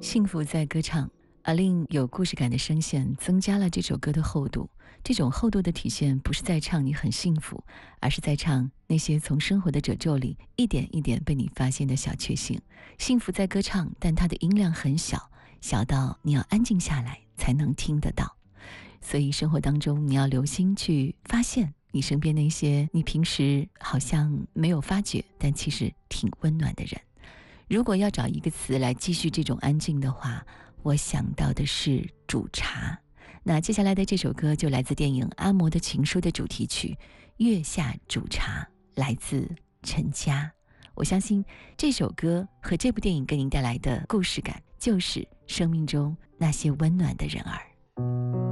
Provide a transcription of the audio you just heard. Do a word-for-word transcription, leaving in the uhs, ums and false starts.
幸福在歌唱，阿令有故事感的声线增加了这首歌的厚度。这种厚度的体现不是在唱你很幸福，而是在唱那些从生活的褶皱里一点一点被你发现的小确幸。幸福在歌唱，但它的音量很小，小到你要安静下来才能听得到。所以生活当中你要留心去发现你身边那些你平时好像没有发觉但其实挺温暖的人。如果要找一个词来继续这种安静的话，我想到的是煮茶。那接下来的这首歌就来自电影《阿嬷的情书》的主题曲《月下煮茶》，来自陈嘉。我相信这首歌和这部电影给您带来的故事感，就是生命中那些温暖的人儿。